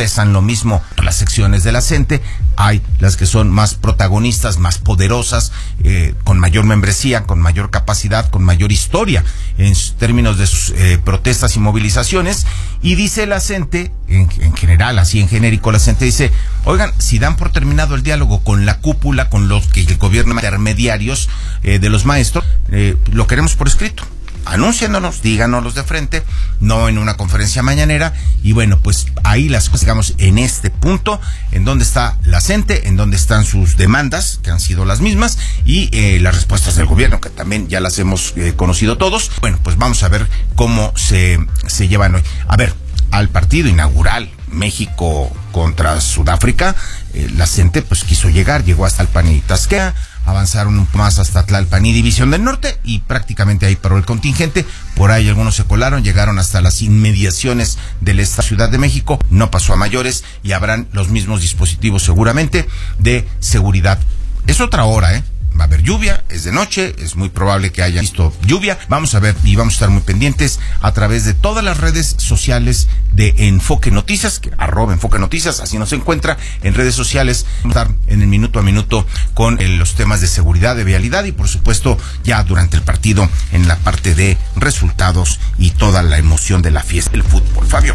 pesan lo mismo las secciones de la CENTE. Hay las que son más protagonistas, más poderosas, con mayor membresía, con mayor capacidad, con mayor historia en términos de sus protestas y movilizaciones. Y dice la CENTE, en general, así en genérico, la CENTE dice: oigan, si dan por terminado el diálogo con la cúpula, con los que el gobierno intermediarios de los maestros, lo queremos por escrito. Anúncianos, díganos de frente, no en una conferencia mañanera. Y bueno, pues ahí las cosas, digamos, en este punto, en donde está la CENTE, en donde están sus demandas, que han sido las mismas, y las respuestas del gobierno, que también ya las hemos conocido todos. Bueno, pues vamos a ver cómo se llevan hoy. A ver, al partido inaugural, México contra Sudáfrica, la CENTE pues llegó hasta Tlalpan y Tasquea, avanzaron un poco más hasta Tlalpan y División del Norte, y prácticamente ahí paró el contingente. Por ahí algunos se colaron, llegaron hasta las inmediaciones de la Ciudad de México, no pasó a mayores, y habrán los mismos dispositivos seguramente de seguridad. Es otra hora, va a haber lluvia, es de noche, es muy probable que haya visto lluvia. Vamos a ver y vamos a estar muy pendientes a través de todas las redes sociales de Enfoque Noticias, @Enfoque Noticias, así nos encuentra en redes sociales. Vamos a estar en el minuto a minuto con los temas de seguridad, de vialidad, y por supuesto ya durante el partido en la parte de resultados y toda la emoción de la fiesta del fútbol. Fabiola.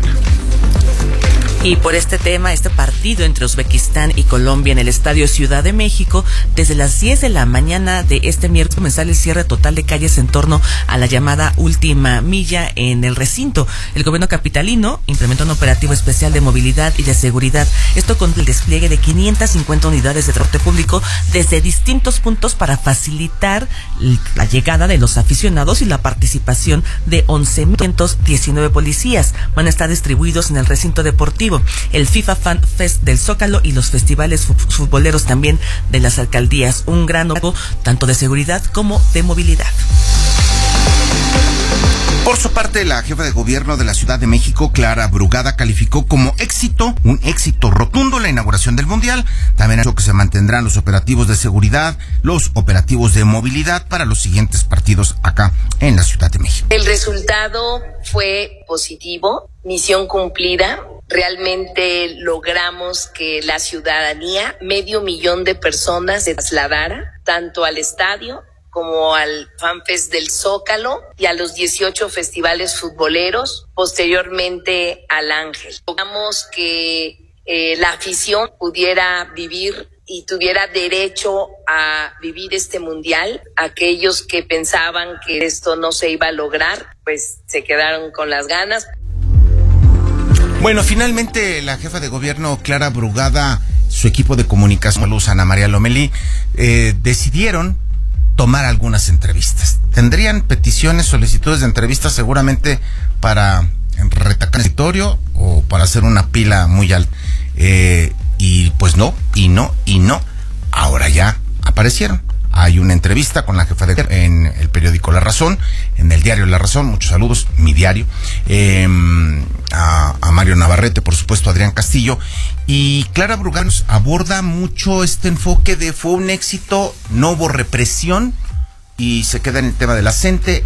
Y por este tema, este partido entre Uzbekistán y Colombia en el Estadio Ciudad de México, desde las 10 de la mañana de este miércoles comenzará el cierre total de calles en torno a la llamada última milla en el recinto. El gobierno capitalino implementó un operativo especial de movilidad y de seguridad, esto con el despliegue de 550 unidades de transporte público desde distintos puntos para facilitar la llegada de los aficionados y la participación de 11.119 policías. Van a estar distribuidos en el recinto deportivo, el FIFA Fan Fest del Zócalo y los festivales futboleros también de las alcaldías. Un gran operativo tanto de seguridad como de movilidad. Por su parte, la jefa de gobierno de la Ciudad de México, Clara Brugada, calificó como un éxito rotundo la inauguración del Mundial. También ha dicho que se mantendrán los operativos de seguridad, los operativos de movilidad para los siguientes partidos acá en la Ciudad de México. El resultado fue positivo, misión cumplida. Realmente logramos que la ciudadanía, 500,000 de personas, se trasladara tanto al estadio como al FanFest del Zócalo y a los 18 festivales futboleros, posteriormente al Ángel. Logramos que la afición pudiera vivir y tuviera derecho a vivir este mundial. Aquellos que pensaban que esto no se iba a lograr, pues se quedaron con las ganas. Bueno, finalmente la jefa de gobierno, Clara Brugada, su equipo de comunicación, Ana María Lomelí, decidieron tomar algunas entrevistas. Tendrían peticiones, solicitudes de entrevistas seguramente para retacar el territorio o para hacer una pila muy alta. Y pues no. Ahora ya aparecieron. Hay una entrevista con la jefa de gobierno en el periódico La Razón, en el diario La Razón, muchos saludos, mi diario, a Mario Navarrete, por supuesto, Adrián Castillo, y Clara Brugada aborda mucho este enfoque de fue un éxito, no hubo represión, y se queda en el tema de la CENTE,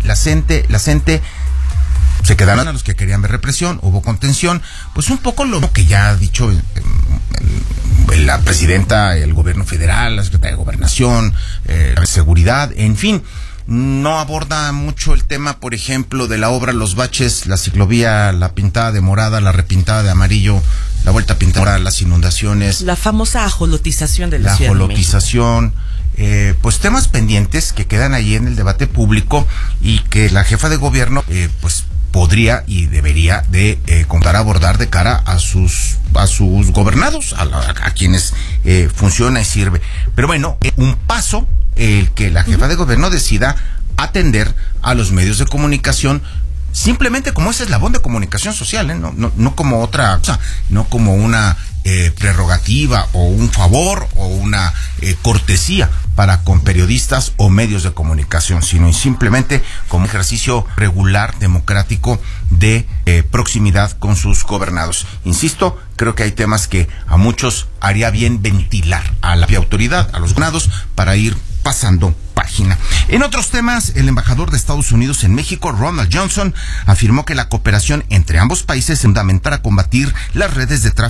se quedaron a los que querían ver represión, hubo contención, pues un poco lo que ya ha dicho la presidenta, el gobierno federal, la secretaria de Gobernación, seguridad, en fin. No aborda mucho el tema, por ejemplo, de la obra Los Baches, la ciclovía, la pintada de morada, la repintada de amarillo, la vuelta pintada de morada, las inundaciones. La famosa ajolotización de la Ciudad de México. La ajolotización, pues temas pendientes que quedan ahí en el debate público y que la jefa de gobierno, pues podría y debería de contar a abordar de cara a sus gobernados, a quienes funciona y sirve. Pero bueno, un paso el que la jefa de gobierno decida atender a los medios de comunicación simplemente como ese eslabón de comunicación social, no como otra cosa, no como una prerrogativa o un favor o una cortesía para con periodistas o medios de comunicación, sino simplemente como ejercicio regular, democrático de proximidad con sus gobernados. Insisto, creo que hay temas que a muchos haría bien ventilar a la autoridad, a los gobernados, para ir pasando página. En otros temas, el embajador de Estados Unidos en México, Ronald Johnson, afirmó que la cooperación entre ambos países es fundamental para combatir las redes de tráfico